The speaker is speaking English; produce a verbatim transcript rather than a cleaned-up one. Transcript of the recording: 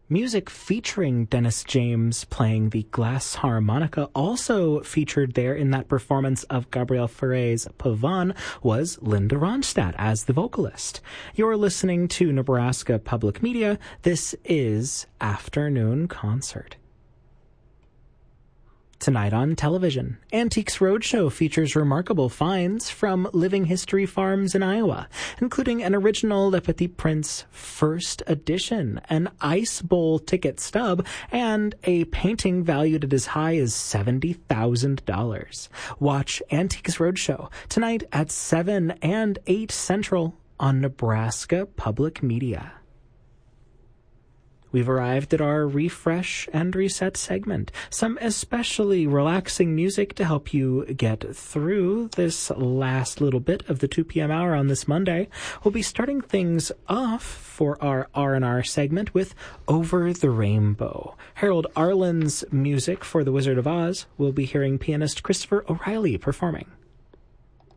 Music featuring Dennis James playing the glass harmonica, also featured there in that performance of Gabriel Fauré's Pavane, was Linda Ronstadt as the vocalist. You're listening to Nebraska Public Media. This is Afternoon Concert. Tonight on television, Antiques Roadshow features remarkable finds from living history farms in Iowa, including an original Le Petit Prince first edition, an Ice Bowl ticket stub, and a painting valued at as high as seventy thousand dollars. Watch Antiques Roadshow tonight at seven and eight Central on Nebraska Public Media. We've arrived at our refresh and reset segment. Some especially relaxing music to help you get through this last little bit of the two p.m. hour on this Monday. We'll be starting things off for our R and R segment with Over the Rainbow. Harold Arlen's music for The Wizard of Oz. We'll be hearing pianist Christopher O'Reilly performing.